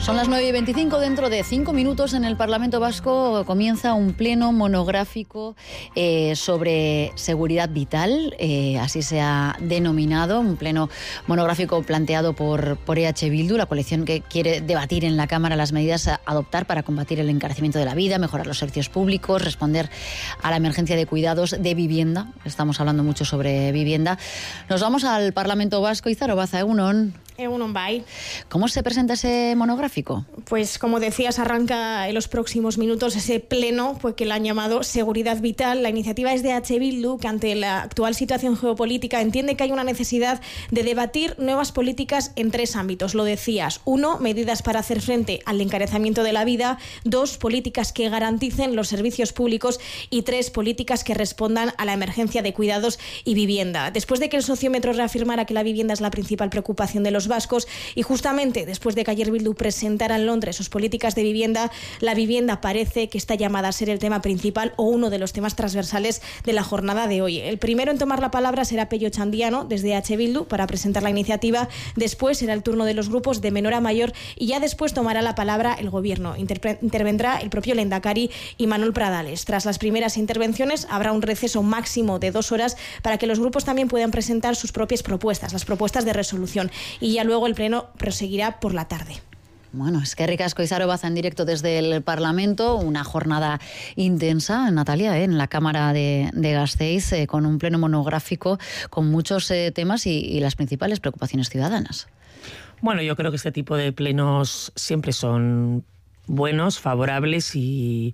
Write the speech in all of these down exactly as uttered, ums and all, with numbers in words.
Son las nueve y veinticinco. Dentro de cinco minutos en el Parlamento Vasco comienza un pleno monográfico eh, sobre seguridad vital, eh, así se ha denominado, un pleno monográfico planteado por, por E H Bildu, la coalición que quiere debatir en la Cámara las medidas a adoptar para combatir el encarecimiento de la vida, mejorar los servicios públicos, responder a la emergencia de cuidados de vivienda. Estamos hablando mucho sobre vivienda. Nos vamos al Parlamento Vasco. Izar Obaza, egunon. Egunon bai. ¿Cómo se presenta ese monográfico? Pues como decías, arranca en los próximos minutos ese pleno pues, que le han llamado Seguridad Vital. La iniciativa es de E H Bildu, que ante la actual situación geopolítica entiende que hay una necesidad de debatir nuevas políticas en tres ámbitos. Lo decías. Uno, medidas para hacer frente al encarecimiento de la vida. Dos, políticas que garanticen los servicios públicos. Y tres, políticas que respondan a la emergencia de cuidados y vivienda. Después de que el sociómetro reafirmara que la vivienda es la principal preocupación de los vascos y justamente después de que ayer Bildu presentara en Londres sus políticas de vivienda, la vivienda parece que está llamada a ser el tema principal o uno de los temas transversales de la jornada de hoy. El primero en tomar la palabra será Pello Chandiano desde E H Bildu para presentar la iniciativa. Después será el turno de los grupos de menor a mayor y ya después tomará la palabra el gobierno. Interpre- intervendrá el propio Lehendakari y Manuel Pradales. Tras las primeras intervenciones habrá un receso máximo de dos horas para que los grupos también puedan presentar sus propias propuestas, las propuestas de resolución. Y ya luego el pleno proseguirá por la tarde. Bueno, es que ricasco Izar Obaza en directo desde el Parlamento, una jornada intensa, Natalia, ¿eh? en la Cámara de, de Gasteiz, eh, con un pleno monográfico con muchos eh, temas y, y las principales preocupaciones ciudadanas. Bueno, yo creo que este tipo de plenos siempre son buenos, favorables y...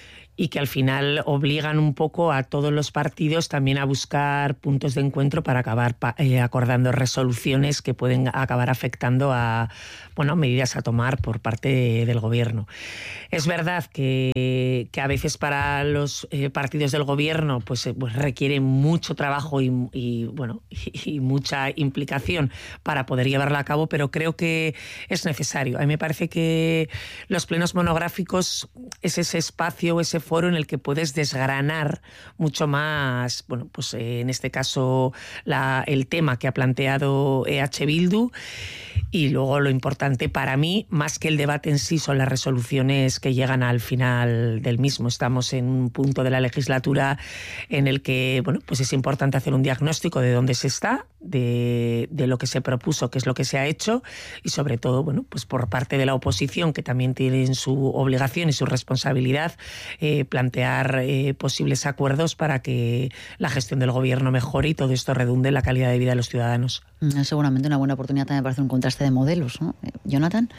y que al final obligan un poco a todos los partidos también a buscar puntos de encuentro para acabar eh, acordando resoluciones que pueden acabar afectando a bueno, medidas a tomar por parte del gobierno. Es verdad que, que a veces para los eh, partidos del gobierno pues, eh, pues requiere mucho trabajo y, y, bueno, y, y mucha implicación para poder llevarla a cabo, pero creo que es necesario. A mí me parece que los plenos monográficos es ese espacio, ese foro en el que puedes desgranar mucho más, bueno, pues eh, en este caso la, el tema que ha planteado E H Bildu, y luego lo importante para mí, más que el debate en sí, son las resoluciones que llegan al final del mismo. Estamos en un punto de la legislatura en el que, bueno, pues es importante hacer un diagnóstico de dónde se está, de, de lo que se propuso, qué es lo que se ha hecho, y sobre todo, bueno, pues por parte de la oposición, que también tienen su obligación y su responsabilidad, eh, plantear eh, posibles acuerdos para que la gestión del gobierno mejore y todo esto redunde en la calidad de vida de los ciudadanos. Es seguramente una buena oportunidad también para hacer un contraste de modelos, ¿no? Jonathan.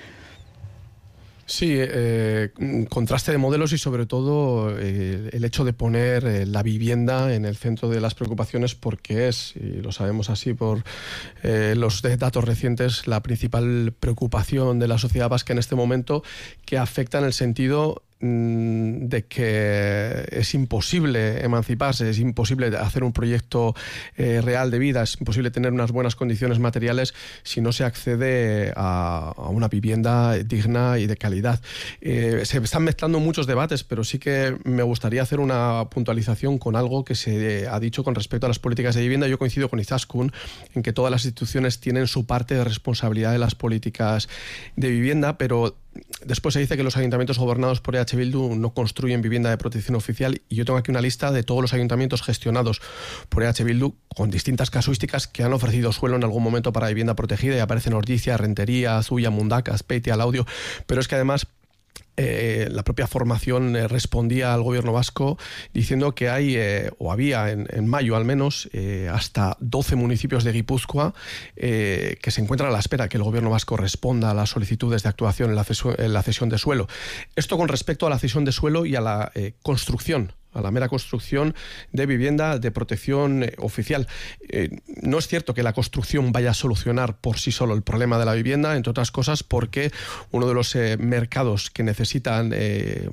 Sí, eh, contraste de modelos y sobre todo eh, el hecho de poner eh, la vivienda en el centro de las preocupaciones, porque es, y lo sabemos así por eh, los datos recientes, la principal preocupación de la sociedad vasca en este momento, que afecta en el sentido de que es imposible emanciparse, es imposible hacer un proyecto eh, real de vida, es imposible tener unas buenas condiciones materiales si no se accede a, a una vivienda digna y de calidad. Eh, se están mezclando muchos debates, pero sí que me gustaría hacer una puntualización con algo que se ha dicho con respecto a las políticas de vivienda. Yo coincido con Izaskun en que todas las instituciones tienen su parte de responsabilidad de las políticas de vivienda, pero después se dice que los ayuntamientos gobernados por E H Bildu no construyen vivienda de protección oficial, y yo tengo aquí una lista de todos los ayuntamientos gestionados por E H Bildu con distintas casuísticas que han ofrecido suelo en algún momento para vivienda protegida, y aparecen Ordizia, Rentería, Zuia, Mundaca, Azpeitia, Laudio, pero es que además Eh, la propia formación eh, respondía al gobierno vasco diciendo que hay, eh, o había en, en mayo al menos, eh, hasta doce municipios de Guipúzcoa eh, que se encuentran a la espera que el gobierno vasco responda a las solicitudes de actuación en la, cesu- en la cesión de suelo. Esto con respecto a la cesión de suelo y a la eh, construcción, a la mera construcción de vivienda de protección eh, oficial. Eh, no es cierto que la construcción vaya a solucionar por sí solo el problema de la vivienda, entre otras cosas porque uno de los eh, mercados que necesitan eh,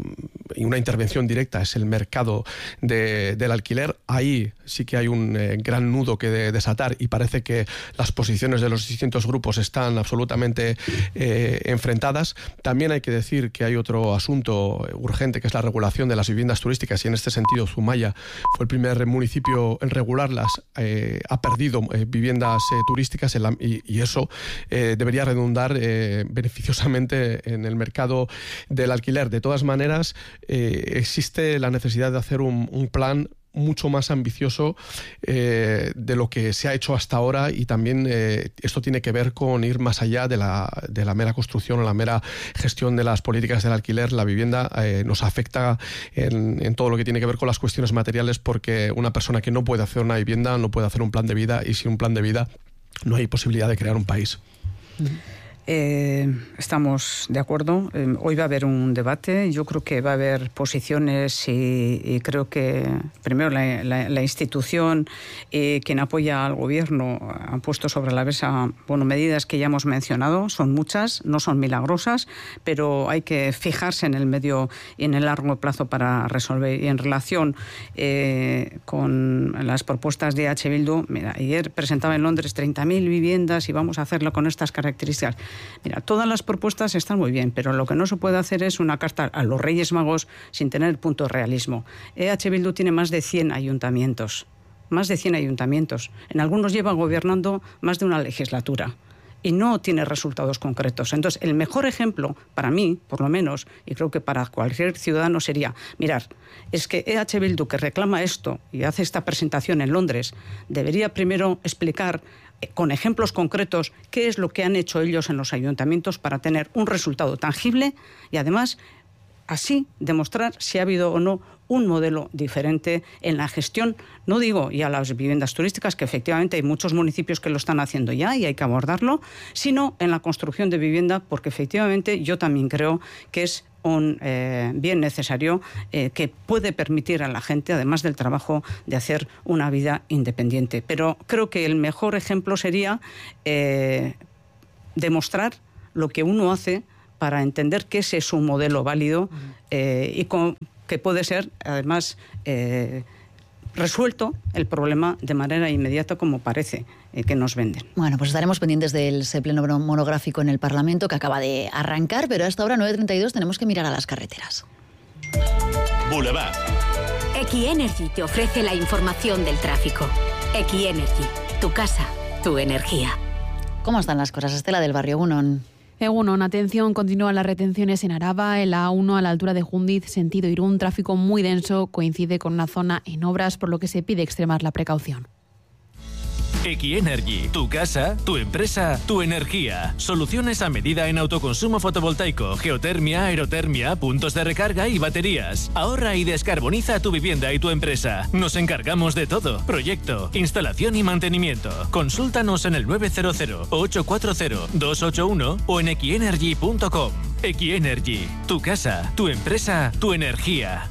y una intervención directa es el mercado de, del alquiler. Ahí sí que hay un eh, gran nudo que de, desatar y parece que las posiciones de los distintos grupos están absolutamente eh, enfrentadas. También hay que decir que hay otro asunto urgente, que es la regulación de las viviendas turísticas, y en este sentido Zumaya fue el primer municipio en regularlas, eh, ha perdido eh, viviendas eh, turísticas en la, y, y eso eh, debería redundar eh, beneficiosamente en el mercado del alquiler. De todas maneras, eh, existe la necesidad de hacer un, un plan mucho más ambicioso eh, de lo que se ha hecho hasta ahora, y también eh, esto tiene que ver con ir más allá de la, de la mera construcción o la mera gestión de las políticas del alquiler. La vivienda eh, nos afecta en, en todo lo que tiene que ver con las cuestiones materiales, porque una persona que no puede hacer una vivienda no puede hacer un plan de vida, y sin un plan de vida no hay posibilidad de crear un país. Eh, estamos de acuerdo. Eh, hoy va a haber un debate. Yo creo que va a haber posiciones y, y creo que primero la, la, la institución y quien apoya al gobierno han puesto sobre la mesa, bueno, medidas que ya hemos mencionado. Son muchas, no son milagrosas, pero hay que fijarse en el medio y en el largo plazo para resolver. Y en relación eh, con las propuestas de H. Bildu, mira, ayer presentaba en Londres treinta mil viviendas y vamos a hacerlo con estas características. Mira, todas las propuestas están muy bien, pero lo que no se puede hacer es una carta a los Reyes Magos sin tener punto de realismo. E H. Bildu tiene más de cien ayuntamientos, más de cien ayuntamientos. En algunos lleva gobernando más de una legislatura y no tiene resultados concretos. Entonces, el mejor ejemplo, para mí, por lo menos, y creo que para cualquier ciudadano, sería, mirar, es que E H. Bildu, que reclama esto y hace esta presentación en Londres, debería primero explicar con ejemplos concretos qué es lo que han hecho ellos en los ayuntamientos para tener un resultado tangible y además así demostrar si ha habido o no un modelo diferente en la gestión, no digo ya las viviendas turísticas, que efectivamente hay muchos municipios que lo están haciendo ya y hay que abordarlo, sino en la construcción de vivienda, porque efectivamente yo también creo que es un eh, bien necesario eh, que puede permitir a la gente, además del trabajo, de hacer una vida independiente. Pero creo que el mejor ejemplo sería eh, demostrar lo que uno hace para entender que ese es un modelo válido eh, y con, que puede ser, además, eh, resuelto el problema de manera inmediata, como parece eh, que nos venden. Bueno, pues estaremos pendientes del pleno monográfico en el Parlamento, que acaba de arrancar, pero hasta ahora, nueve treinta y dos, tenemos que mirar a las carreteras. Boulevard. Equienergy te ofrece la información del tráfico. Equienergy, tu casa, tu energía. ¿Cómo están las cosas, Estela, del barrio Egunon? Egunon, atención, continúan las retenciones en Araba, en la A uno a la altura de Jundiz, sentido Irún, tráfico muy denso, coincide con una zona en obras, por lo que se pide extremar la precaución. Equienergy, tu casa, tu empresa, tu energía. Soluciones a medida en autoconsumo fotovoltaico, geotermia, aerotermia, puntos de recarga y baterías. Ahorra y descarboniza tu vivienda y tu empresa. Nos encargamos de todo. Proyecto, instalación y mantenimiento. Consúltanos en el nueve cero cero, ocho cuatro cero, dos ocho uno o en equienergy punto com. Equienergy, tu casa, tu empresa, tu energía.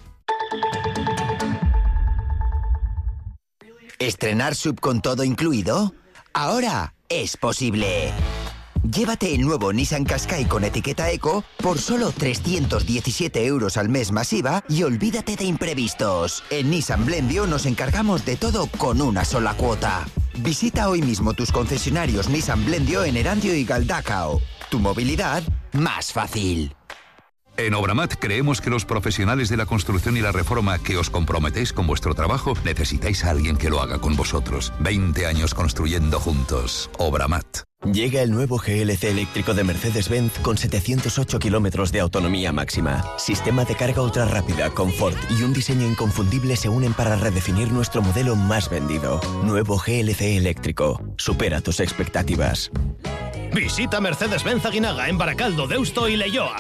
¿Estrenar sub con todo incluido? Ahora es posible. Llévate el nuevo Nissan Qashqai con etiqueta Eco por solo trescientos diecisiete euros al mes masiva y olvídate de imprevistos. En Nissan Blendio nos encargamos de todo con una sola cuota. Visita hoy mismo tus concesionarios Nissan Blendio en Erandio y Galdacao. Tu movilidad más fácil. En Obramat creemos que los profesionales de la construcción y la reforma que os comprometéis con vuestro trabajo necesitáis a alguien que lo haga con vosotros. veinte años construyendo juntos. Obramat. Llega el nuevo G L C eléctrico de Mercedes-Benz con setecientos ocho kilómetros de autonomía máxima. Sistema de carga ultra rápida, confort y un diseño inconfundible se unen para redefinir nuestro modelo más vendido. Nuevo G L C eléctrico. Supera tus expectativas. Visita Mercedes-Benz Aguinaga en Baracaldo, Deusto y Leioa.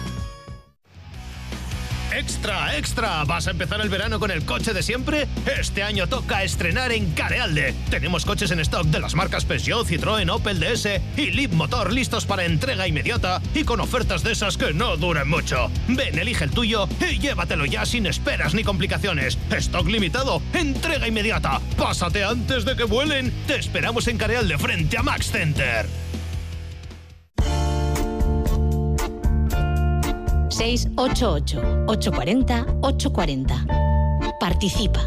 ¡Extra, extra! ¿Vas a empezar el verano con el coche de siempre? Este año toca estrenar en Carealde. Tenemos coches en stock de las marcas Peugeot, Citroën, Opel, D S y Leapmotor listos para entrega inmediata y con ofertas de esas que no duren mucho. Ven, elige el tuyo y llévatelo ya sin esperas ni complicaciones. Stock limitado, entrega inmediata. Pásate antes de que vuelen. Te esperamos en Carealde frente a Max Center. seis ocho ocho, ocho cuatro cero, ocho cuatro cero. Participa.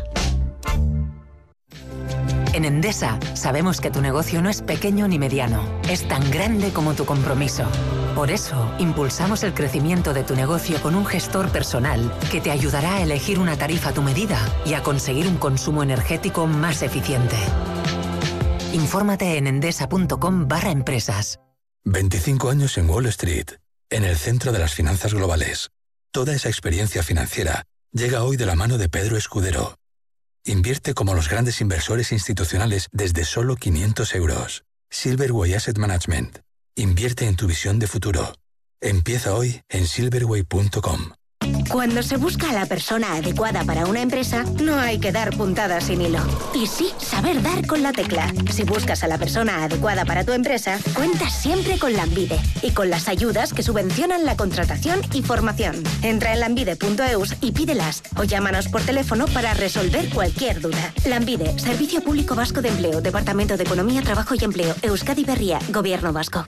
En Endesa sabemos que tu negocio no es pequeño ni mediano, es tan grande como tu compromiso. Por eso, impulsamos el crecimiento de tu negocio con un gestor personal que te ayudará a elegir una tarifa a tu medida y a conseguir un consumo energético más eficiente. Infórmate en endesa.com barra empresas. veinticinco años en Wall Street, en el centro de las finanzas globales. Toda esa experiencia financiera llega hoy de la mano de Pedro Escudero. Invierte como los grandes inversores institucionales desde solo quinientos euros. Silverway Asset Management. Invierte en tu visión de futuro. Empieza hoy en silverway punto com. Cuando se busca a la persona adecuada para una empresa, no hay que dar puntadas sin hilo. Y sí, saber dar con la tecla. Si buscas a la persona adecuada para tu empresa, cuentas siempre con Lanbide y con las ayudas que subvencionan la contratación y formación. Entra en lanbide punto eus y pídelas o llámanos por teléfono para resolver cualquier duda. Lanbide, Servicio Público Vasco de Empleo, Departamento de Economía, Trabajo y Empleo, Euskadi Berria, Gobierno Vasco.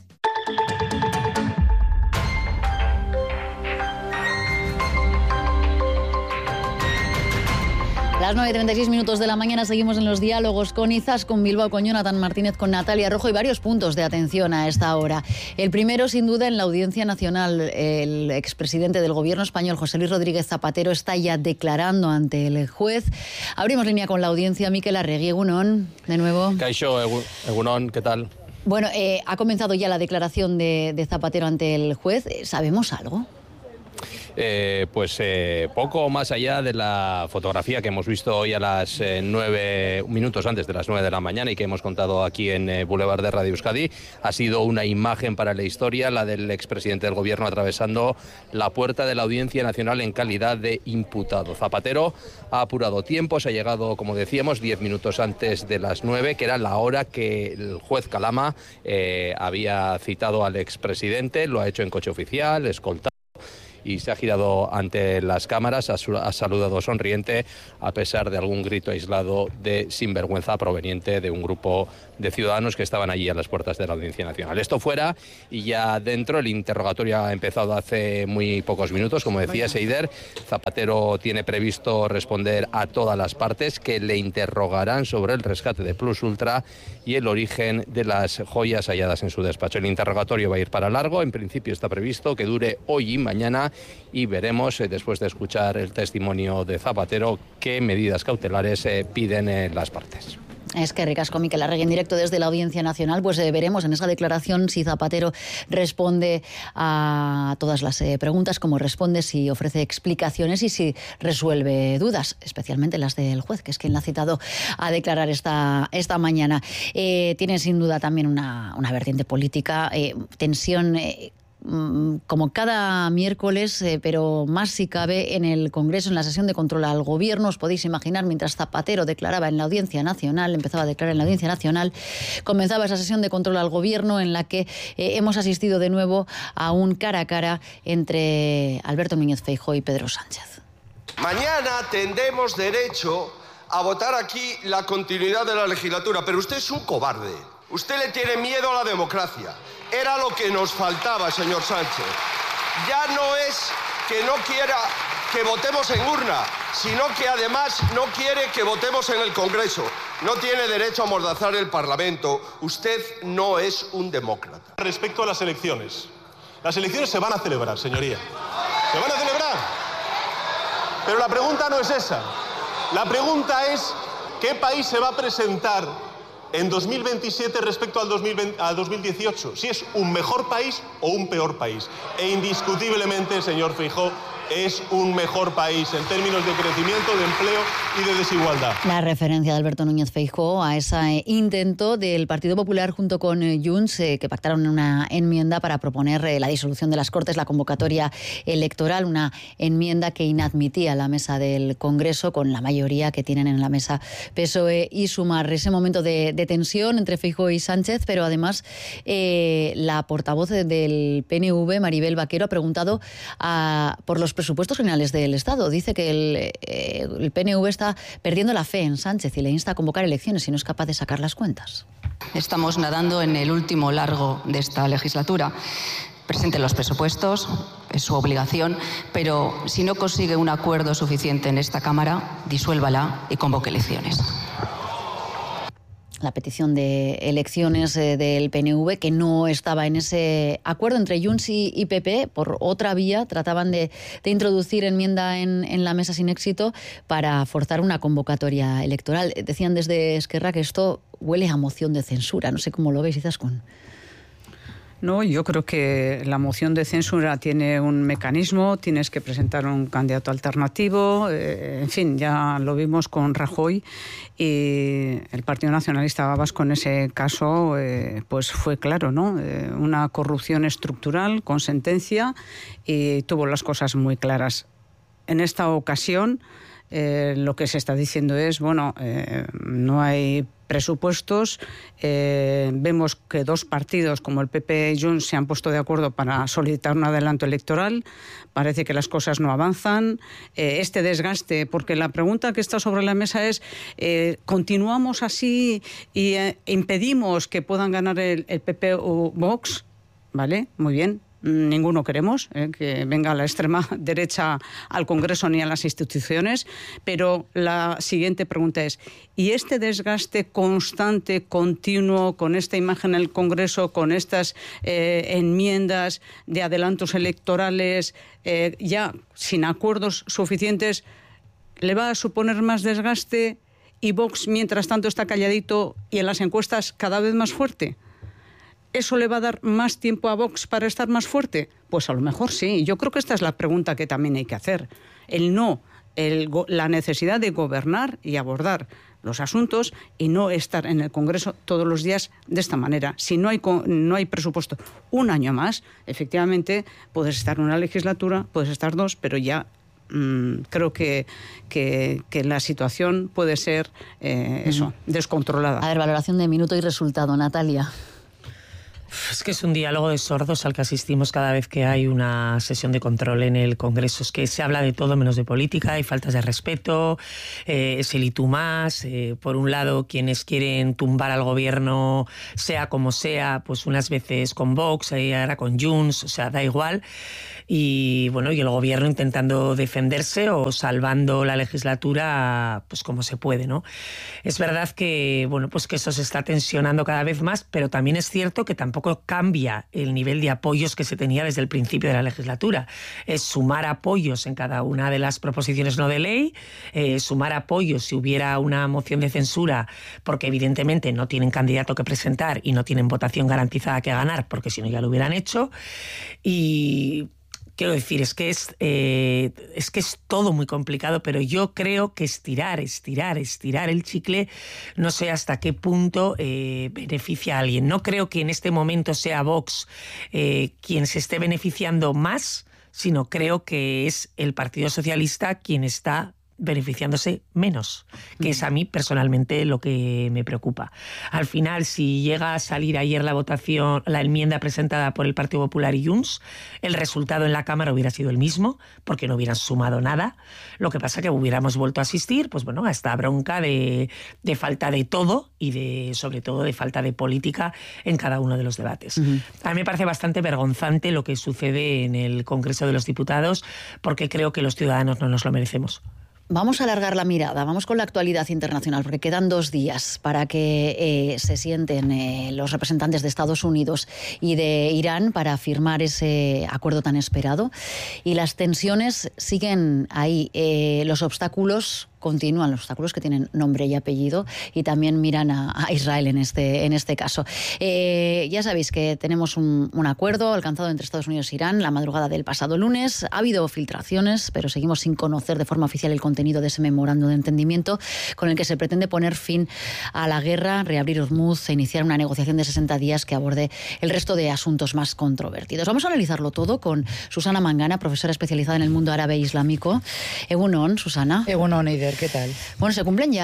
Las nueve y treinta y seis minutos de la mañana seguimos en los diálogos con Izaskun Bilbao, con Jonathan Martínez, con Natalia Rojo y varios puntos de atención a esta hora. El primero, sin duda, en la Audiencia Nacional. El expresidente del Gobierno español, José Luis Rodríguez Zapatero, está ya declarando ante el juez. Abrimos línea con la audiencia. Mikel Arregui, egunon, de nuevo. Kaixo, egunon, ¿qué tal? Bueno, eh, ha comenzado ya la declaración de, de Zapatero ante el juez. ¿Sabemos algo? Eh, pues eh, poco más allá de la fotografía que hemos visto hoy a las eh, nueve minutos antes de las nueve de la mañana y que hemos contado aquí en eh, Boulevard de Radio Euskadi. Ha sido una imagen para la historia, la del expresidente del Gobierno atravesando la puerta de la Audiencia Nacional en calidad de imputado. Zapatero ha apurado tiempos, ha llegado, como decíamos, diez minutos antes de las nueve, que era la hora que el juez Calama eh, había citado al expresidente. Lo ha hecho en coche oficial, escoltado, y se ha girado ante las cámaras, ha saludado sonriente a pesar de algún grito aislado de sinvergüenza proveniente de un grupo de ciudadanos que estaban allí a las puertas de la Audiencia Nacional. Esto fuera, y ya dentro, el interrogatorio ha empezado hace muy pocos minutos, como decía Seider. Zapatero tiene previsto responder a todas las partes que le interrogarán sobre el rescate de Plus Ultra y el origen de las joyas halladas en su despacho. El interrogatorio va a ir para largo, en principio está previsto que dure hoy y mañana, y veremos, eh, después de escuchar el testimonio de Zapatero, qué medidas cautelares eh, piden eh, las partes. Es que ricasco, Mikel Arregui, en directo desde la Audiencia Nacional. Pues eh, veremos en esa declaración si Zapatero responde a todas las eh, preguntas, cómo responde, si ofrece explicaciones y si resuelve dudas, especialmente las del juez, que es quien la ha citado a declarar esta, esta mañana. Eh, tiene sin duda también una, una vertiente política, eh, tensión... Eh, como cada miércoles, eh, pero más si cabe en el Congreso, en la sesión de control al Gobierno. Os podéis imaginar, mientras Zapatero declaraba en la Audiencia Nacional, empezaba a declarar en la Audiencia Nacional, comenzaba esa sesión de control al Gobierno en la que eh, hemos asistido de nuevo a un cara a cara entre Alberto Núñez Feijóo y Pedro Sánchez. Mañana tendremos derecho a votar aquí la continuidad de la legislatura, pero usted es un cobarde. Usted le tiene miedo a la democracia. Era lo que nos faltaba, señor Sánchez. Ya no es que no quiera que votemos en urna, sino que además no quiere que votemos en el Congreso. No tiene derecho a amordazar el Parlamento. Usted no es un demócrata. Respecto a las elecciones. Las elecciones se van a celebrar, señoría. Se van a celebrar. Pero la pregunta no es esa. La pregunta es, ¿qué país se va a presentar en dos mil veintisiete respecto al, dos mil veinte, al dos mil dieciocho, si es un mejor país o un peor país? E indiscutiblemente, señor Feijóo, es un mejor país en términos de crecimiento, de empleo y de desigualdad. La referencia de Alberto Núñez Feijóo a ese intento del Partido Popular junto con Junts, eh, que pactaron una enmienda para proponer eh, la disolución de las Cortes, la convocatoria electoral, una enmienda que inadmitía la mesa del Congreso con la mayoría que tienen en la mesa P S O E y Sumar. Ese momento de, de tensión entre Feijóo y Sánchez, pero además eh, la portavoz del P N V, Maribel Vaquero, ha preguntado a, por los presupuestos generales del Estado. Dice que el, eh, el P N V está perdiendo la fe en Sánchez y le insta a convocar elecciones si no es capaz de sacar las cuentas. Estamos nadando en el último largo de esta legislatura. presente los presupuestos, es su obligación, pero si no consigue un acuerdo suficiente en esta Cámara, disuélvala y convoque elecciones. La petición de elecciones eh, del P N V, que no estaba en ese acuerdo entre Junts y, y P P, por otra vía, trataban de, de introducir enmienda en, en la mesa sin éxito para forzar una convocatoria electoral. Decían desde Esquerra que esto huele a moción de censura. No sé cómo lo veis, Izaskun. No, yo creo que la moción de censura tiene un mecanismo, tienes que presentar un candidato alternativo, eh, en fin, ya lo vimos con Rajoy y el Partido Nacionalista Vasco en ese caso eh, pues fue claro, ¿no? Eh, una corrupción estructural con sentencia y tuvo las cosas muy claras. En esta ocasión eh, lo que se está diciendo es, bueno, eh, no hay presupuestos, eh, vemos que dos partidos como el P P y Junts se han puesto de acuerdo para solicitar un adelanto electoral, parece que las cosas no avanzan, eh, este desgaste, porque la pregunta que está sobre la mesa es, eh, ¿continuamos así y eh, impedimos que puedan ganar el, el P P o Vox? ¿Vale? Muy bien. Ninguno queremos eh, que venga la extrema derecha al Congreso ni a las instituciones, pero la siguiente pregunta es, ¿y este desgaste constante, continuo, con esta imagen en el Congreso, con estas eh, enmiendas de adelantos electorales, eh, ya sin acuerdos suficientes, le va a suponer más desgaste y Vox, mientras tanto, está calladito y en las encuestas cada vez más fuerte? ¿Eso le va a dar más tiempo a Vox para estar más fuerte? Pues a lo mejor sí. Yo creo que esta es la pregunta que también hay que hacer. El no, el, la necesidad de gobernar y abordar los asuntos y no estar en el Congreso todos los días de esta manera. Si no hay, no hay presupuesto un año más, efectivamente puedes estar una legislatura, puedes estar dos, pero ya mmm, creo que, que, que la situación puede ser eh, eso, descontrolada. A ver, valoración de minuto y resultado, Natalia. Es que es un diálogo de sordos al que asistimos cada vez que hay una sesión de control en el Congreso. Es que se habla de todo menos de política, hay faltas de respeto, eh, es el y tú más. Eh, por un lado, quienes quieren tumbar al gobierno, sea como sea, pues unas veces con Vox, eh, ahora con Junts, o sea, da igual. Y bueno, y el gobierno intentando defenderse o salvando la legislatura, pues como se puede, ¿no? Es verdad que, bueno, pues que eso se está tensionando cada vez más, pero también es cierto que tampoco cambia el nivel de apoyos que se tenía desde el principio de la legislatura. Es sumar apoyos en cada una de las proposiciones no de ley, eh, sumar apoyos si hubiera una moción de censura, porque evidentemente no tienen candidato que presentar y no tienen votación garantizada que ganar, porque si no ya lo hubieran hecho. Y quiero decir, es que es, eh, es que es todo muy complicado, pero yo creo que estirar, estirar, estirar el chicle, no sé hasta qué punto eh, beneficia a alguien. No creo que en este momento sea Vox eh, quien se esté beneficiando más, sino creo que es el Partido Socialista quien está beneficiándose menos, que es a mí personalmente lo que me preocupa. Al final, si llega a salir ayer la votación, la enmienda presentada por el Partido Popular y Junts, el resultado en la Cámara hubiera sido el mismo, porque no hubieran sumado nada. Lo que pasa que hubiéramos vuelto a asistir, pues bueno, a esta bronca de, de falta de todo y de, sobre todo, de falta de política en cada uno de los debates. Uh-huh. A mí me parece bastante vergonzante lo que sucede en el Congreso de los Diputados, porque creo que los ciudadanos no nos lo merecemos. Vamos a alargar la mirada, vamos con la actualidad internacional, porque quedan dos días para que eh, se sienten eh, los representantes de Estados Unidos y de Irán para firmar ese acuerdo tan esperado. Y las tensiones siguen ahí, eh, los obstáculos continúan, los obstáculos que tienen nombre y apellido, y también miran a, a Israel en este, en este caso. Eh, ya sabéis que tenemos un, un acuerdo alcanzado entre Estados Unidos e Irán la madrugada del pasado lunes. Ha habido filtraciones, pero seguimos sin conocer de forma oficial el contenido de ese memorando de entendimiento con el que se pretende poner fin a la guerra, reabrir Hormuz e iniciar una negociación de sesenta días que aborde el resto de asuntos más controvertidos. Vamos a analizarlo todo con Susana Mangana, profesora especializada en el mundo árabe e islámico. Egunon, Susana. Egunon, Eider, ¿qué tal? Bueno, se cumplen ya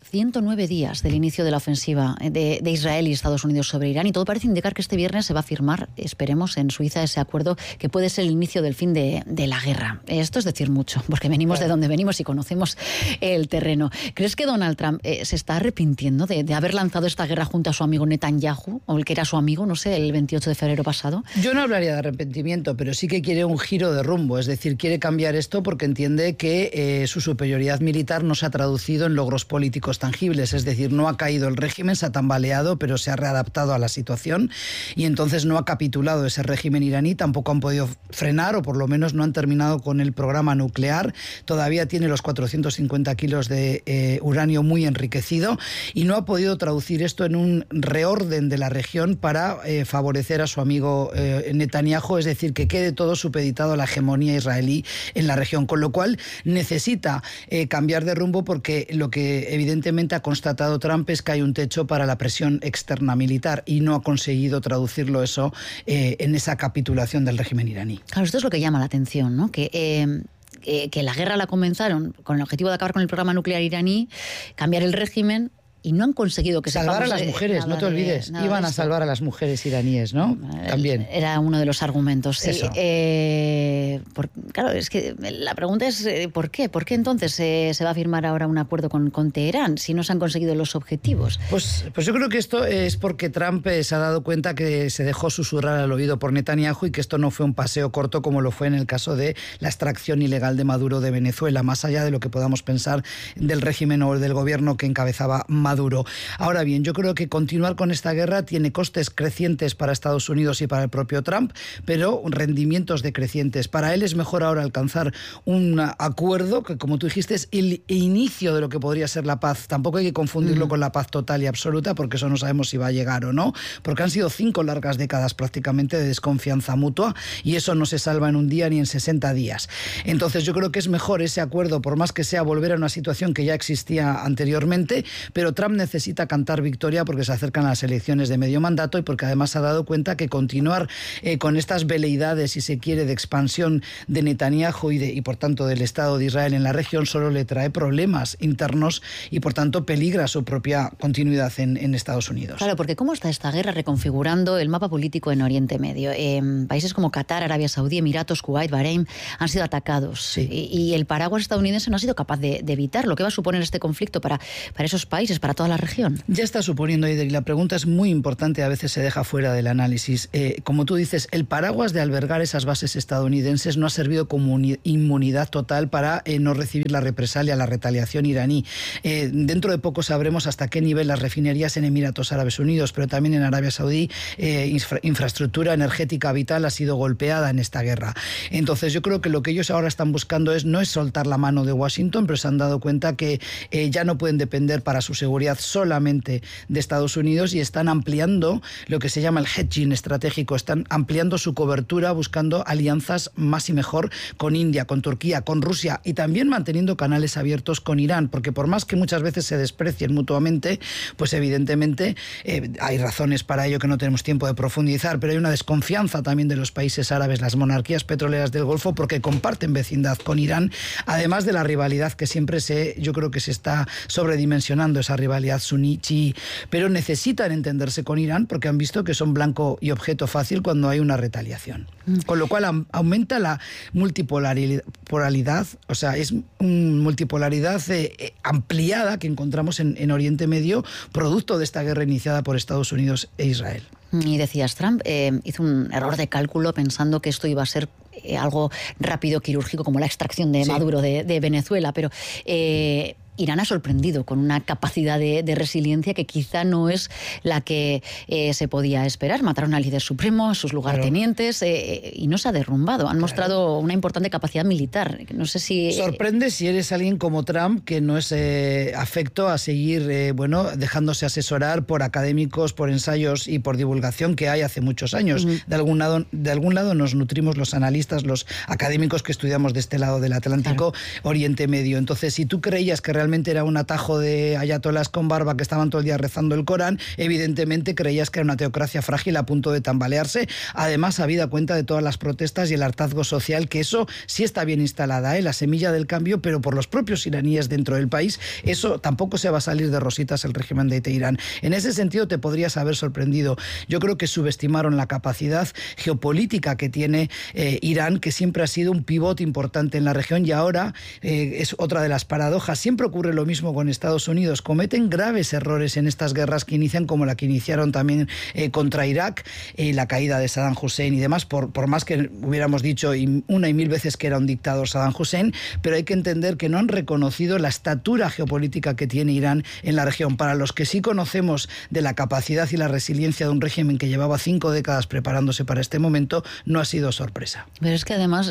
ciento nueve días del inicio de la ofensiva de, de Israel y Estados Unidos sobre Irán, y todo parece indicar que este viernes se va a firmar, esperemos, en Suiza ese acuerdo que puede ser el inicio del fin de, de la guerra. Esto es decir mucho, porque venimos claro. de donde venimos y conocemos el terreno. ¿Crees que Donald Trump eh, se está arrepintiendo de, de haber lanzado esta guerra junto a su amigo Netanyahu, o el que era su amigo, no sé, el veintiocho de febrero pasado? Yo no hablaría de arrepentimiento, pero sí que quiere un giro de rumbo, es decir, quiere cambiar esto porque entiende que eh, su superioridad militar no se ha traducido en logros políticos tangibles, es decir, no ha caído el régimen, se ha tambaleado, pero se ha readaptado a la situación y entonces no ha capitulado ese régimen iraní, tampoco han podido frenar o por lo menos no han terminado con el programa nuclear, todavía tiene los cuatrocientos cincuenta kilos de eh, uranio muy enriquecido y no ha podido traducir esto en un reorden de la región para eh, favorecer a su amigo eh, Netanyahu, es decir, que quede todo supeditado a la hegemonía israelí en la región, con lo cual necesita eh, cambiar de rumbo porque lo que evidentemente ha constatado Trump es que hay un techo para la presión externa militar y no ha conseguido traducirlo eso eh, en esa capitulación del régimen iraní. Claro, esto es lo que llama la atención, ¿no? Que, eh, que, que la guerra la comenzaron con el objetivo de acabar con el programa nuclear iraní, cambiar el régimen, y no han conseguido que salvar a las mujeres, no te olvides. De, Iban a salvar a las mujeres iraníes, ¿no? También. Era uno de los argumentos. Sí. Eh, por, claro, es que la pregunta es ¿por qué? ¿Por qué entonces eh, se va a firmar ahora un acuerdo con, con Teherán si no se han conseguido los objetivos? Pues, pues yo creo que esto es porque Trump eh, se ha dado cuenta que se dejó susurrar al oído por Netanyahu y que esto no fue un paseo corto como lo fue en el caso de la extracción ilegal de Maduro de Venezuela, más allá de lo que podamos pensar del régimen o del gobierno que encabezaba Maduro. Ahora bien, yo creo que continuar con esta guerra tiene costes crecientes para Estados Unidos y para el propio Trump, pero rendimientos decrecientes. Para él es mejor ahora alcanzar un acuerdo que, como tú dijiste, es el inicio de lo que podría ser la paz. Tampoco hay que confundirlo mm. con la paz total y absoluta, porque eso no sabemos si va a llegar o no, porque han sido cinco largas décadas prácticamente de desconfianza mutua y eso no se salva en un día ni en sesenta días. Entonces yo creo que es mejor ese acuerdo, por más que sea volver a una situación que ya existía anteriormente, pero Trump necesita cantar victoria porque se acercan las elecciones de medio mandato y porque además se ha dado cuenta que continuar eh, con estas veleidades, si se quiere, de expansión de Netanyahu y, de, y por tanto del Estado de Israel en la región solo le trae problemas internos y por tanto peligra su propia continuidad en, en Estados Unidos. Claro, porque ¿cómo está esta guerra reconfigurando el mapa político en Oriente Medio? Eh, países como Qatar, Arabia Saudí, Emiratos, Kuwait, Bahrein han sido atacados sí. y, y el paraguas estadounidense no ha sido capaz de, de evitar lo que va a suponer este conflicto para, para esos países, para toda la región. Ya está suponiendo, Eider, y la pregunta es muy importante, a veces se deja fuera del análisis. Eh, como tú dices, el paraguas de albergar esas bases estadounidenses no ha servido como inmunidad total para eh, no recibir la represalia, la retaliación iraní. Eh, dentro de poco sabremos hasta qué nivel las refinerías en Emiratos Árabes Unidos, pero también en Arabia Saudí, eh, infra infraestructura energética vital ha sido golpeada en esta guerra. Entonces yo creo que lo que ellos ahora están buscando es no es soltar la mano de Washington, pero se han dado cuenta que eh, ya no pueden depender para su seguridad solamente de Estados Unidos y están ampliando lo que se llama el hedging estratégico, están ampliando su cobertura buscando alianzas más y mejor con India, con Turquía, con Rusia y también manteniendo canales abiertos con Irán, porque por más que muchas veces se desprecien mutuamente, pues evidentemente eh, hay razones para ello que no tenemos tiempo de profundizar, pero hay una desconfianza también de los países árabes, las monarquías petroleras del Golfo, porque comparten vecindad con Irán, además de la rivalidad que siempre se, yo creo que se está sobredimensionando, esa rivalidad suní-chií, pero necesitan entenderse con Irán porque han visto que son blanco y objeto fácil cuando hay una retaliación. Mm. Con lo cual aumenta la multipolaridad, o sea, es una multipolaridad eh, ampliada que encontramos en, en Oriente Medio, producto de esta guerra iniciada por Estados Unidos e Israel. Y decías, Trump eh, hizo un error de cálculo pensando que esto iba a ser eh, algo rápido, quirúrgico, como la extracción de sí. Maduro de, de Venezuela, pero Eh, Irán ha sorprendido con una capacidad de, de resiliencia que quizá no es la que eh, se podía esperar. Mataron al líder supremo, a sus lugartenientes, claro. eh, y no se ha derrumbado. Han claro. mostrado una importante capacidad militar. No sé si... Sorprende si eres alguien como Trump, que no es eh, afecto a seguir eh, bueno, dejándose asesorar por académicos, por ensayos y por divulgación que hay hace muchos años. Uh-huh. De algún lado, de algún lado nos nutrimos los analistas, los académicos que estudiamos de este lado del Atlántico, claro. Oriente Medio. Entonces, si tú creías que realmente realmente era un atajo de ayatolás con barba que estaban todo el día rezando el Corán, evidentemente creías que era una teocracia frágil a punto de tambalearse. Además, habida cuenta de todas las protestas y el hartazgo social, que eso sí está bien instalada, ¿eh? La semilla del cambio, pero por los propios iraníes dentro del país, eso tampoco se va a salir de rositas el régimen de Teherán. En ese sentido te podrías haber sorprendido. Yo creo que subestimaron la capacidad geopolítica que tiene eh, Irán, que siempre ha sido un pivote importante en la región, y ahora eh, es otra de las paradojas. Siempre ocurre lo mismo con Estados Unidos. Cometen graves errores en estas guerras que inician, como la que iniciaron también eh, contra Irak, eh, la caída de Saddam Hussein y demás, por, por más que hubiéramos dicho y una y mil veces que era un dictador Saddam Hussein, pero hay que entender que no han reconocido la estatura geopolítica que tiene Irán en la región. Para los que sí conocemos de la capacidad y la resiliencia de un régimen que llevaba cinco décadas preparándose para este momento, no ha sido sorpresa. Pero es que además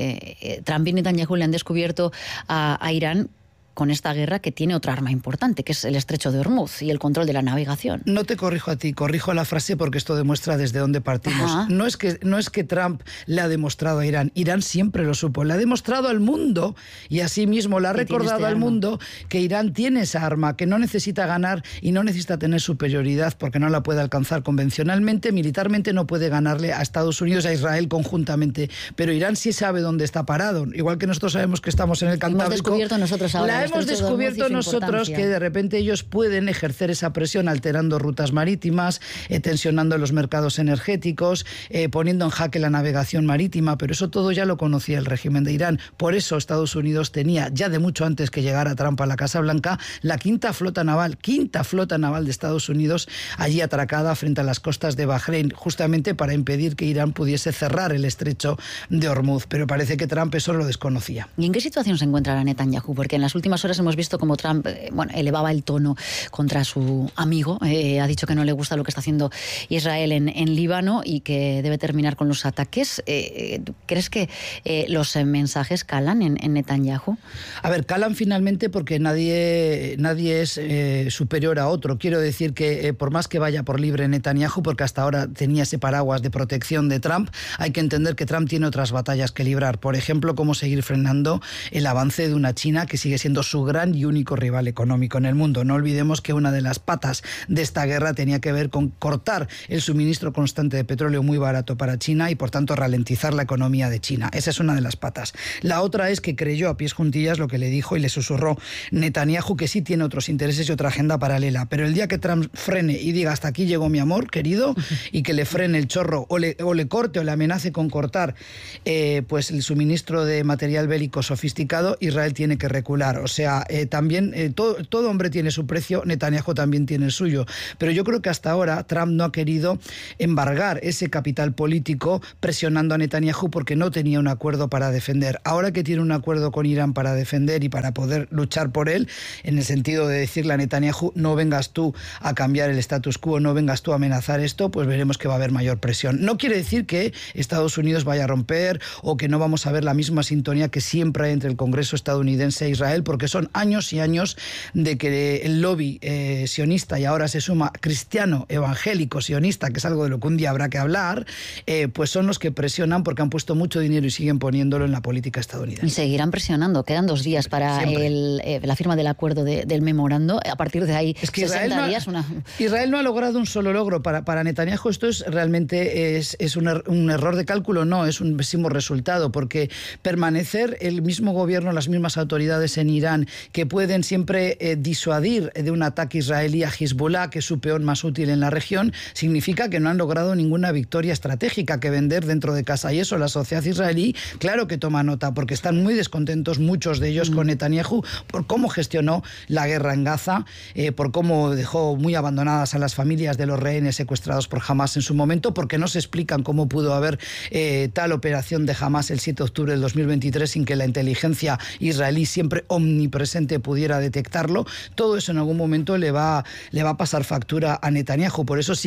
eh, Trump y Netanyahu le han descubierto a, a Irán con esta guerra, que tiene otra arma importante, que es el estrecho de Hormuz y el control de la navegación. No te corrijo a ti, corrijo la frase porque esto demuestra desde dónde partimos. No es que, no es que Trump le ha demostrado a Irán, Irán siempre lo supo, le ha demostrado al mundo y asimismo le ha recordado al mundo que Irán tiene esa arma, que no necesita ganar y no necesita tener superioridad porque no la puede alcanzar convencionalmente, militarmente no puede ganarle a Estados Unidos, a Israel conjuntamente, pero Irán sí sabe dónde está parado, igual que nosotros sabemos que estamos en el Cantábrico. Hemos descubierto nosotros ahora. Hemos descubierto nosotros que de repente ellos pueden ejercer esa presión alterando rutas marítimas, eh, tensionando los mercados energéticos, eh, poniendo en jaque la navegación marítima, pero eso todo ya lo conocía el régimen de Irán. Por eso Estados Unidos tenía, ya de mucho antes que llegara Trump a la Casa Blanca, la quinta flota naval, quinta flota naval de Estados Unidos allí atracada frente a las costas de Bahrein, justamente para impedir que Irán pudiese cerrar el estrecho de Hormuz. Pero parece que Trump eso lo desconocía. ¿Y en qué situación se encuentra Netanyahu? Porque en las últimas horas hemos visto como Trump eh, bueno, elevaba el tono contra su amigo, eh, ha dicho que no le gusta lo que está haciendo Israel en, en Líbano y que debe terminar con los ataques. Eh, ¿Crees que eh, los mensajes calan en, en Netanyahu? A ver, calan finalmente porque nadie, nadie es eh, superior a otro. Quiero decir que eh, por más que vaya por libre Netanyahu, porque hasta ahora tenía ese paraguas de protección de Trump, hay que entender que Trump tiene otras batallas que librar. Por ejemplo, cómo seguir frenando el avance de una China que sigue siendo su gran y único rival económico en el mundo. No olvidemos que una de las patas de esta guerra tenía que ver con cortar el suministro constante de petróleo muy barato para China y por tanto ralentizar la economía de China. Esa es una de las patas. La otra es que creyó a pies juntillas lo que le dijo y le susurró Netanyahu, que sí tiene otros intereses y otra agenda paralela, pero el día que Trump frene y diga hasta aquí llegó mi amor querido y que le frene el chorro o le, o le corte o le amenace con cortar eh, pues el suministro de material bélico sofisticado, Israel tiene que recular. O sea, eh, también eh, todo, todo hombre tiene su precio, Netanyahu también tiene el suyo, pero yo creo que hasta ahora Trump no ha querido embargar ese capital político presionando a Netanyahu porque no tenía un acuerdo para defender. Ahora que tiene un acuerdo con Irán para defender y para poder luchar por él, en el sentido de decirle a Netanyahu no vengas tú a cambiar el status quo, no vengas tú a amenazar esto, pues veremos que va a haber mayor presión. No quiere decir que Estados Unidos vaya a romper o que no vamos a ver la misma sintonía que siempre hay entre el Congreso estadounidense e Israel, porque son años y años de que el lobby eh, sionista, y ahora se suma cristiano, evangélico, sionista, que es algo de lo que un día habrá que hablar, eh, pues son los que presionan porque han puesto mucho dinero y siguen poniéndolo en la política estadounidense. Y seguirán presionando. Quedan dos días para el, eh, la firma del acuerdo de, del memorando. A partir de ahí, es que Israel no, ha, días, una... Israel no ha logrado un solo logro. Para, para Netanyahu esto es realmente es, es un, er, un error de cálculo, no, es un pésimo resultado, porque permanecer el mismo gobierno, las mismas autoridades en Irán que pueden siempre eh, disuadir de un ataque israelí a Hezbollah, que es su peón más útil en la región, significa que no han logrado ninguna victoria estratégica que vender dentro de casa. Y eso la sociedad israelí, claro que toma nota, porque están muy descontentos muchos de ellos mm. con Netanyahu por cómo gestionó la guerra en Gaza, eh, por cómo dejó muy abandonadas a las familias de los rehenes secuestrados por Hamas en su momento, porque no se explican cómo pudo haber eh, tal operación de Hamas el siete de octubre del dos mil veintitrés sin que la inteligencia israelí, siempre omnipresente, pudiera detectarlo. Todo eso en algún momento le va, le va a pasar factura a Netanyahu. Por eso sigue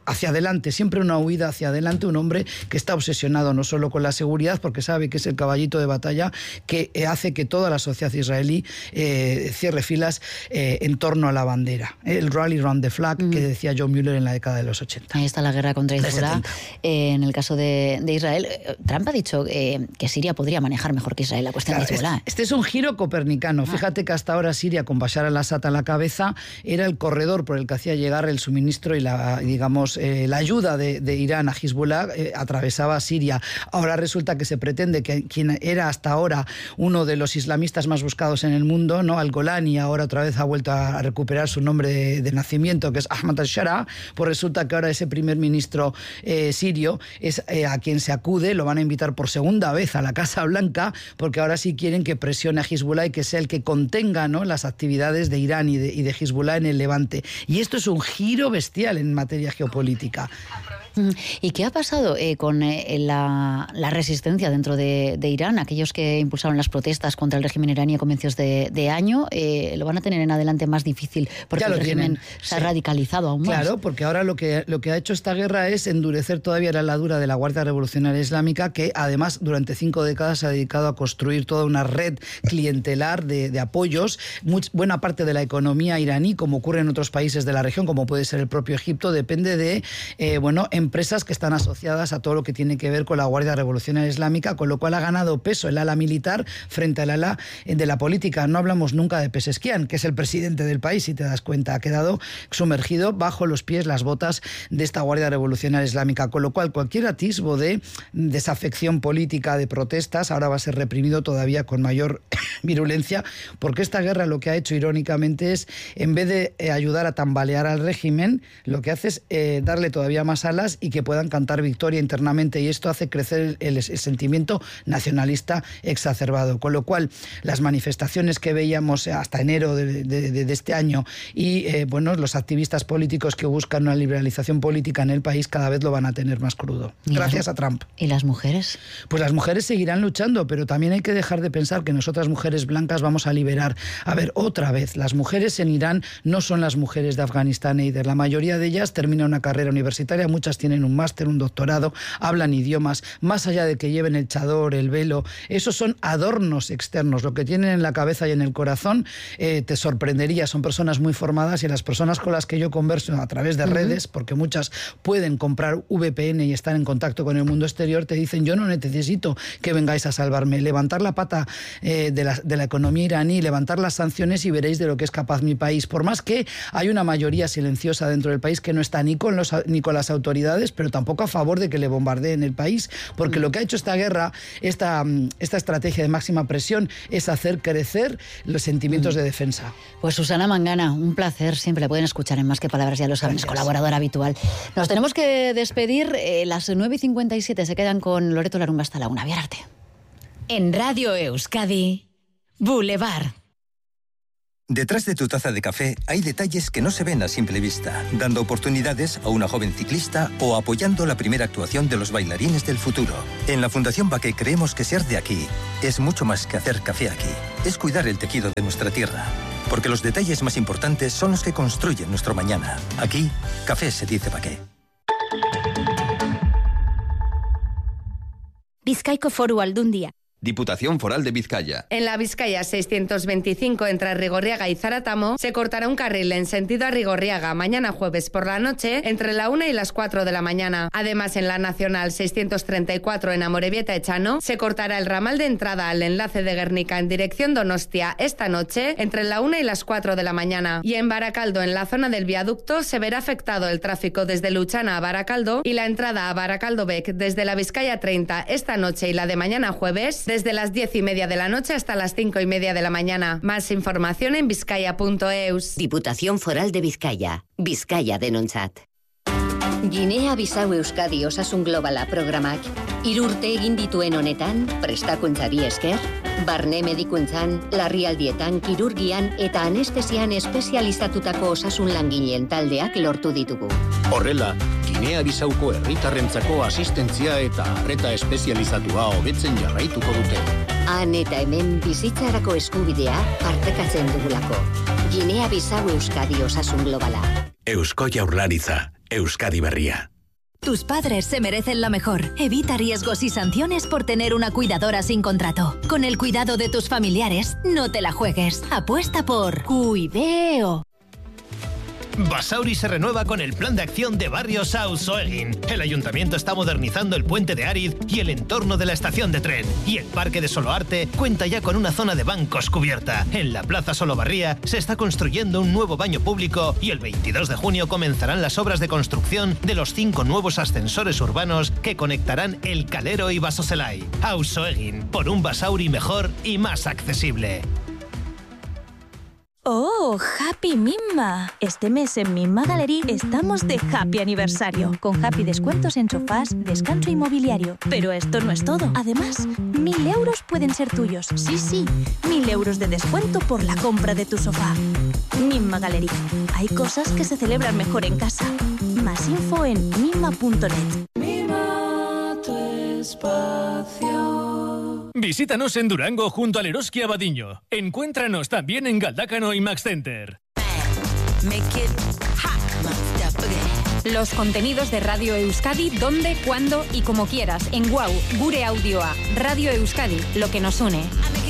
hacia adelante, siempre una huida hacia adelante, un hombre que está obsesionado no solo con la seguridad, porque sabe que es el caballito de batalla que hace que toda la sociedad israelí eh, cierre filas eh, en torno a la bandera. El rally round the flag mm. que decía John Mueller en la década de los ochenta. Ahí está la guerra contra Hezbollah. Eh, en el caso de, de Israel, Trump ha dicho eh, que Siria podría manejar mejor que Israel la cuestión claro, de Hezbollah. Este, este es un giro copernicano. Ah. Fíjate que hasta ahora Siria, con Bashar al-Assad a la cabeza, era el corredor por el que hacía llegar el suministro y la, digamos, eh, la ayuda de, de Irán a Hezbollah, eh, atravesaba Siria. Ahora resulta que se pretende que quien era hasta ahora uno de los islamistas más buscados en el mundo, ¿no? Al-Golani, ahora otra vez ha vuelto a recuperar su nombre de, de nacimiento, que es Ahmad al-Shara, pues resulta que ahora ese primer ministro eh, sirio es eh, a quien se acude, lo van a invitar por segunda vez a la Casa Blanca, porque ahora sí quieren que presione a Hezbollah y que sea el que contenga, ¿no?, las actividades de Irán y de, y de Hezbollah en el Levante. Y esto es un giro bestial en materia geopolítica. ¿Y qué ha pasado eh, con eh, la, la resistencia dentro de, de Irán? Aquellos que impulsaron las protestas contra el régimen iraní a comienzos de, de año, eh, lo van a tener en adelante más difícil porque el régimen tienen. se ha sí. radicalizado aún más. Claro, porque ahora lo que, lo que ha hecho esta guerra es endurecer todavía la heladura de la Guardia Revolucionaria Islámica, que además durante cinco décadas se ha dedicado a construir toda una red clientelar de, de apoyos. Much, buena parte de la economía iraní, como ocurre en otros países de la región, como puede ser el propio Egipto, depende de eh, bueno, empresas que están asociadas a todo lo que tiene que ver con la Guardia Revolucionaria Islámica, con lo cual ha ganado peso el ala militar frente al ala de la política. No hablamos nunca de Pezeshkian, que es el presidente del país, si te das cuenta, ha quedado sumergido bajo los pies, las botas de esta Guardia Revolucionaria Islámica, con lo cual cualquier atisbo de desafección política, de protestas, ahora va a ser reprimido todavía con mayor virulencia, porque esta guerra lo que ha hecho irónicamente es, en vez de eh, ayudar a tambalear al régimen, lo que hace es eh, darle todavía más alas y que puedan cantar victoria internamente, y esto hace crecer el, el sentimiento nacionalista exacerbado, con lo cual las manifestaciones que veíamos hasta enero de, de, de este año y eh, bueno, los activistas políticos que buscan una liberalización política en el país cada vez lo van a tener más crudo, gracias a Trump. ¿Y las mujeres? Pues las mujeres seguirán luchando, pero también hay que dejar de pensar que nosotras mujeres blancas vamos a liberar. A ver, otra vez, las mujeres en Irán no son las mujeres de Afganistán, Eider. La mayoría de ellas terminan una carrera universitaria, muchas tienen un máster, un doctorado, hablan idiomas, más allá de que lleven el chador, el velo, esos son adornos externos, lo que tienen en la cabeza y en el corazón eh, te sorprendería, son personas muy formadas, y las personas con las que yo converso a través de uh-huh. redes, porque muchas pueden comprar V P N y estar en contacto con el mundo exterior, te dicen, yo no necesito que vengáis a salvarme, levantar la pata eh, de, la, de la economía iraní, levantar las sanciones y veréis de lo que es capaz mi país, por más que hay una mayoría silenciosa dentro del país que no está ni con, los, ni con las autoridades, pero tampoco a favor de que le bombardeen el país, porque lo que ha hecho esta guerra, esta, esta estrategia de máxima presión, es hacer crecer los sentimientos de defensa. Pues Susana Mangana, un placer, siempre la pueden escuchar en Más que Palabras, ya lo saben, es colaboradora habitual. Nos tenemos que despedir, eh, las nueve y cincuenta y siete se quedan con Loreto Larumba hasta la una. Viararte. En Radio Euskadi, Boulevard. Detrás de tu taza de café hay detalles que no se ven a simple vista, dando oportunidades a una joven ciclista o apoyando la primera actuación de los bailarines del futuro. En la Fundación Baqué creemos que ser de aquí es mucho más que hacer café aquí. Es cuidar el tejido de nuestra tierra, porque los detalles más importantes son los que construyen nuestro mañana. Aquí, café se dice Baqué. Bizkaiko Foru Aldundia. Diputación Foral de Vizcaya. En la Vizcaya seiscientos veinticinco entre Arrigorriaga y Zaratamo se cortará un carril en sentido Arrigorriaga mañana jueves por la noche entre la una y las cuatro de la mañana. Además, en la Nacional seiscientos treinta y cuatro en Amorebieta-Echano se cortará el ramal de entrada al enlace de Guernica en dirección Donostia esta noche entre la una y las cuatro de la mañana. Y en Baracaldo, en la zona del viaducto, se verá afectado el tráfico desde Luchana a Baracaldo y la entrada a Baracaldo-Bec desde la Vizcaya treinta esta noche y la de mañana jueves desde las diez y media de la noche hasta las cinco y media de la mañana. Más información en vizcaya punto eus. Diputación Foral de Vizcaya. Vizcaya denontzat. Guinea-Bissau Euskadi Osasun Globala programak hiru urte egin dituen honetan, prestakuntzari esker, barne medikuntzan, larrialdietan, kirurgian eta anestesian espezializatutako osasun langileen taldeak lortu ditugu. Horrela, Guinea-Bissauko herritarrentzako asistentzia eta arreta espezializatua hobetzen jarraituko dute. Han eta hemen bizitzarako eskubidea partekatzen dugulako. Guinea-Bissau Euskadi Osasun Globala. Eusko Jaurlaritza, Euskadi Berria. Tus padres se merecen lo mejor. Evita riesgos y sanciones por tener una cuidadora sin contrato. Con el cuidado de tus familiares, no te la juegues. Apuesta por Cuideo. Basauri se renueva con el plan de acción de barrios Auzoegin. El ayuntamiento está modernizando el puente de Ariz y el entorno de la estación de tren. Y el parque de Soloarte cuenta ya con una zona de bancos cubierta. En la plaza Solobarría se está construyendo un nuevo baño público y el veintidós de junio comenzarán las obras de construcción de los cinco nuevos ascensores urbanos que conectarán El Calero y Basozelay. Auzoegin, por un Basauri mejor y más accesible. ¡Oh, Happy Mimma! Este mes en Mimma Gallery estamos de Happy Aniversario, con Happy descuentos en sofás, descanso inmobiliario. Pero esto no es todo. Además, mil euros pueden ser tuyos. Sí, sí, mil euros de descuento por la compra de tu sofá. Mimma Gallery. Hay cosas que se celebran mejor en casa. Más info en mimma punto net. Mima tu espacio. Visítanos en Durango junto al Eroski Abadiño. Encuéntranos también en Galdácano y Max Center. Los contenidos de Radio Euskadi donde, cuándo y como quieras en Wow, Gure Audioa, Radio Euskadi, lo que nos une.